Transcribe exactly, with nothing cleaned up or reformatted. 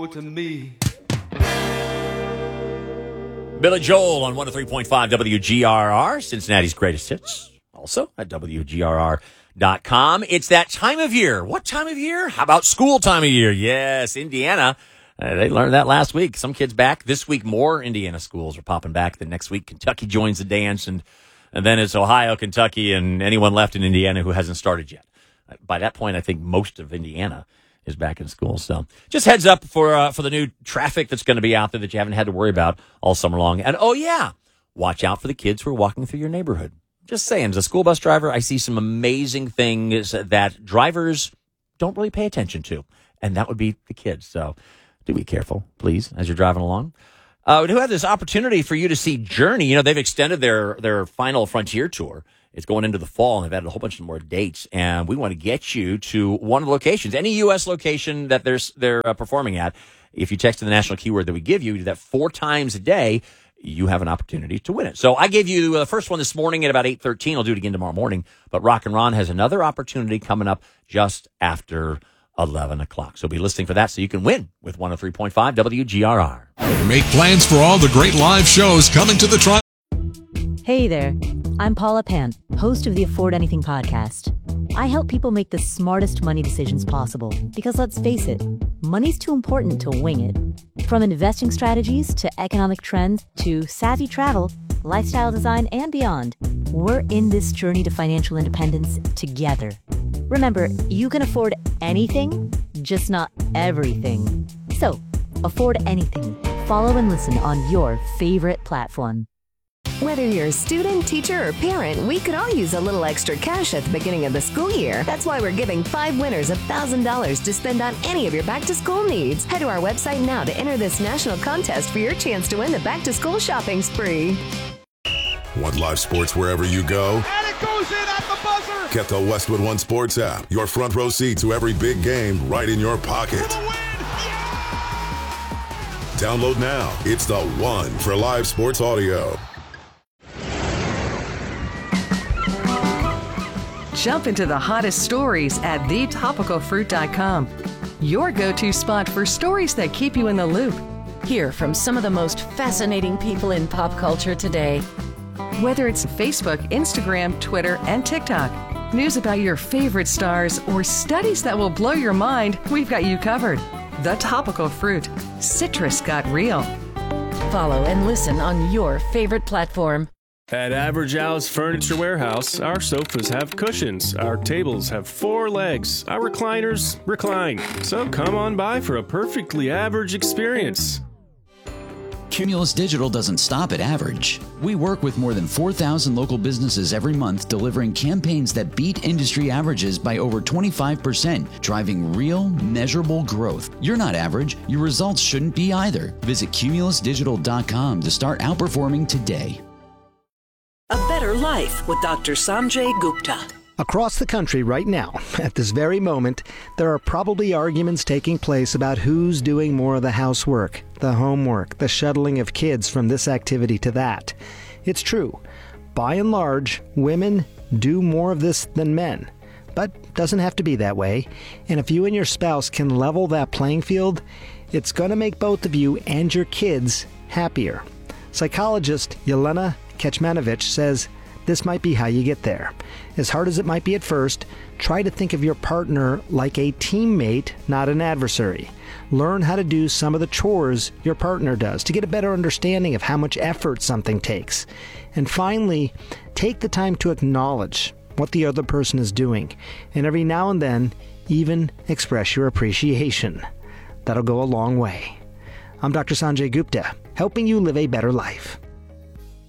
to me. Billy Joel on one oh three point five W G R R, Cincinnati's greatest hits. Also at W G R R dot com. It's that time of year. What time of year? How about school time of year? Yes, Indiana. Uh, they learned that last week. Some kids back. This week, more Indiana schools are popping back. The next week, Kentucky joins the dance. And, and then it's Ohio, Kentucky, and anyone left in Indiana who hasn't started yet. Uh, by that point, I think most of Indiana is back in school. So just heads up for uh, for the new traffic that's going to be out there that you haven't had to worry about all summer long. And, oh, yeah, watch out for the kids who are walking through your neighborhood. Just saying, as a school bus driver, I see some amazing things that drivers don't really pay attention to, and that would be the kids. So do be careful, please, as you're driving along. Uh, we do have this opportunity for you to see Journey. You know, they've extended their, their final Frontier tour. It's going into the fall, and they've added a whole bunch of more dates. And we want to get you to one of the locations, any U S location that they're, they're uh, performing at. If you text the national keyword that we give you, that four times a day, you have an opportunity to win it. So I gave you the first one this morning at about eight thirteen. I'll do it again tomorrow morning. But Rock and Ron has another opportunity coming up just after eleven o'clock. So be listening for that so you can win with one oh three point five W G R R. Make plans for all the great live shows coming to the Tri. Hey there, I'm Paula Pant, host of the Afford Anything podcast. I help people make the smartest money decisions possible because, let's face it, money's too important to wing it. From investing strategies to economic trends to savvy travel, lifestyle design, and beyond, we're in this journey to financial independence together. Remember, you can afford anything, just not everything. So, afford anything. Follow and listen on your favorite platform. Whether you're a student, teacher, or parent, we could all use a little extra cash at the beginning of the school year. That's why we're giving five winners one thousand dollars to spend on any of your back-to-school needs. Head to our website now to enter this national contest for your chance to win the back-to-school shopping spree. Want live sports wherever you go? And it goes in at the buzzer. Get the Westwood One Sports app. Your front row seat to every big game right in your pocket. For the win. Download now. It's the one for live sports audio. Jump into the hottest stories at the topical fruit dot com. Your go-to spot for stories that keep you in the loop. Hear from some of the most fascinating people in pop culture today. Whether it's Facebook, Instagram, Twitter, and TikTok, news about your favorite stars, or studies that will blow your mind, we've got you covered. The Topical Fruit. Citrus got real. Follow and listen on your favorite platform. At Average House Furniture Warehouse, our sofas have cushions, our tables have four legs, our recliners recline. So come on by for a perfectly average experience. Cumulus Digital doesn't stop at average. We work with more than four thousand local businesses every month, delivering campaigns that beat industry averages by over twenty-five percent, driving real, measurable growth. You're not average. Your results shouldn't be either. Visit cumulus digital dot com to start outperforming today. A Better Life with Doctor Sanjay Gupta. Across the country right now, at this very moment, there are probably arguments taking place about who's doing more of the housework, the homework, the shuttling of kids from this activity to that. It's true. By and large, women do more of this than men. But doesn't have to be that way. And if you and your spouse can level that playing field, it's going to make both of you and your kids happier. Psychologist Yelena Kecmanovic says this might be how you get there. As hard as it might be at first, try to think of your partner like a teammate, not an adversary. Learn how to do some of the chores your partner does to get a better understanding of how much effort something takes. And finally, take the time to acknowledge what the other person is doing, and every now and then, even express your appreciation. That'll go a long way. I'm Doctor Sanjay Gupta, helping you live a better life.